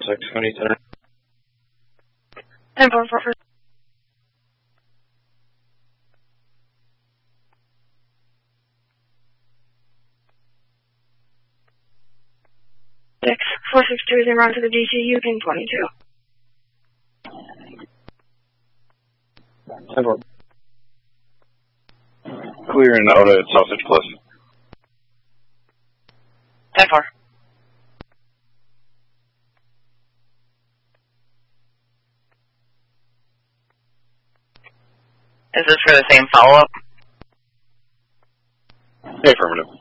contact County Center. 10-4. 4632 is en route to the DCU, King 22. 10-4. Clear and out at Sausage Plus. 10-4. Is this for the same follow-up? Affirmative.